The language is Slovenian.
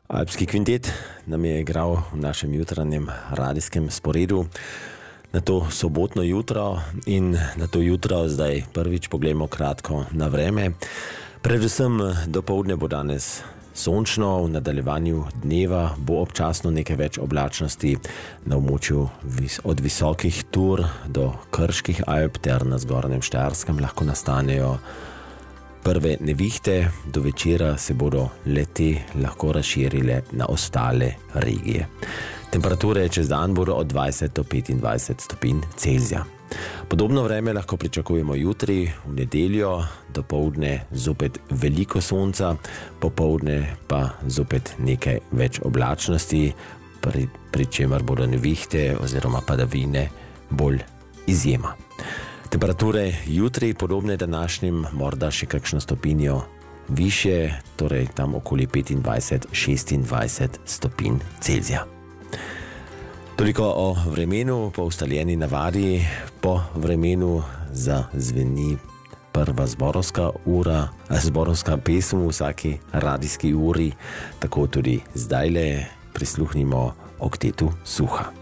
Alpski kvintet nam je igral v našem jutranjem radijskem sporedu na to sobotno jutro in na to jutro zdaj prvič pogledamo kratko na vreme. Predvsem dopoldne bo danes sončno, v nadaljevanju dneva bo občasno nekaj več oblačnosti na območju od visokih Tur do Krških Alp ter na zgornjem Štajerskem lahko nastanejo prve nevihte, do večera se bodo le-te lahko razširile na ostale regije. Temperature čez dan bodo od 20 do 25 stopinj Celzija. Podobno vreme lahko pričakujemo jutri, v nedeljo, dopoldne zopet veliko sonca, popoldne pa zopet nekaj več oblačnosti, pri čemer bodo nevihte oziroma padavine bolj izjema. Temperature jutri podobne današnjim, morda še kakšno stopinjo višje, torej tam okoli 25-26 stopinj Celzija. Toliko o vremenu, po ustaljeni navadi, po vremenu zazveni prva zborovska pesem v vsaki radijski uri, tako tudi zdajle prisluhnimo oktetu Suha.